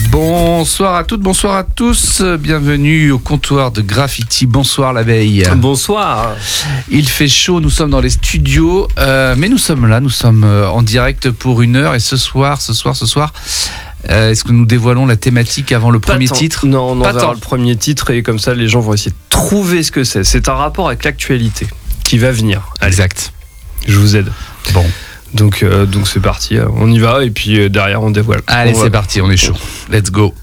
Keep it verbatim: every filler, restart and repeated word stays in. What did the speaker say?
Bonsoir à toutes, bonsoir à tous, bienvenue au comptoir de Graffiti. Bonsoir l'abeille. Bonsoir. Il fait chaud, nous sommes dans les studios, euh, mais nous sommes là, nous sommes en direct pour une heure et ce soir, ce soir, ce soir, euh, est-ce que nous dévoilons la thématique avant le Pas premier tant. titre ? Non, on Pas verra tant. le premier titre et comme ça les gens vont essayer de trouver ce que c'est. C'est un rapport avec l'actualité qui va venir. Allez, Exact. je vous aide. Bon. Donc, euh, donc c'est parti, on y va et puis euh, derrière on dévoile. Allez, On c'est va- parti, on est chaud. Let's go.